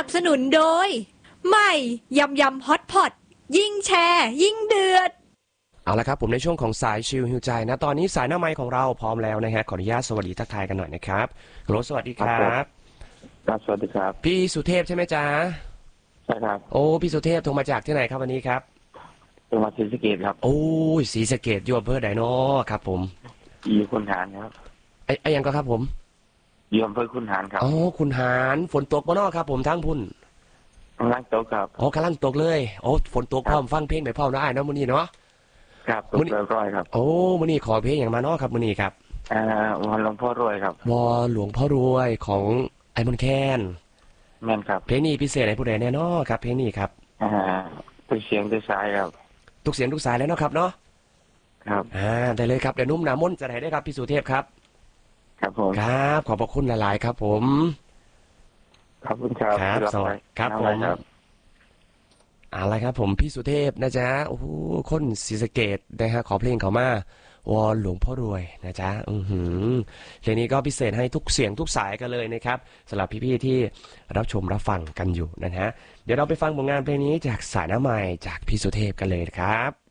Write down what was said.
บสนุนโดยใหม่ยำยำฮอตพอตยิ่งแชร์ยิ่งเดือดเอาละครับผมในช่วงของสายชิลฮิวใจนะตอนนี้สายหน้าไมค์ของเราพร้อมแล้วนะฮะขออนุญาตสวัสดีทักทายกันหน่อยนะครับโหลสวัสดีครับครับสวัสดีครับพี่สุเทพใช่ไหมจ๊ะใช่ครับโอ้พี่สุเทพโทรมาจากที่ไหนครับวันนี้ครับจังหวัดศรีสะเกษครับโอ้ยศรีสะเกษอยู่อำเภอใดน้อครับผมอยู่คุนหารครับไอ้ยังก็ครับผมอยู่อำเภอคุนหารครับอ๋อคุนหารฝนตกบ่น้อครับผมทั้งพุ่นกำลังตกครับอ๋อกำลังตกเลยโอ้ฝนตกพร้อมฟังเพลงไปพร้อมนะไอ้น้องมื้อนี้เนาะครับตกเรียบร้อยครับโอ้มื้อนี้ขอเพลงอย่างมาน้อครับมื้อนี้ครับวันหลวงพ่อรวยครับวอหลวงพ่อรวยของไอ้มนแคนแม่นครับเพลงนี้พิเศษให้ผู้ใดแน่นอนครับเพลงนี้ครับทุกเสียงทุกสายครับทุกเสียงทุกสายแล้วเนาะครับเนาะครับได้เลยครับเดี๋ยวนุ่มหนามนจะได้ครับพี่สุเทพครับครับผมครับขอบพระคุณหลายๆครับผมขอบคุณครับครับสวัสดีครับผมอะไรครับผมพี่สุเทพนะจ๊ะโอ้โหคนศรีสะเกษนะฮะขอเพลงเขามาวอนหลวงพ่อรวยนะจ๊ะเพลงนี้ก็พิเศษให้ทุกเสียงทุกสายกันเลยนะครับสำหรับพี่ๆที่รับชมรับฟังกันอยู่นะฮะเดี๋ยวเราไปฟังผลงานเพลงนี้จากสายหน้าใหม่จากพี่สุเทพกันเลยครับ